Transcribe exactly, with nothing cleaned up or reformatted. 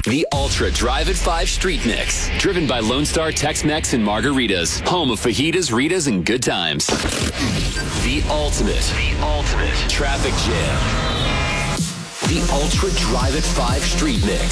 The Ultra Drive at five Street Mix. Driven by Lone Star Tex-Mex and Margaritas. Home of fajitas, Ritas, and good times. The ultimate. The ultimate. Traffic jam. The Ultra Drive at five Street Mix.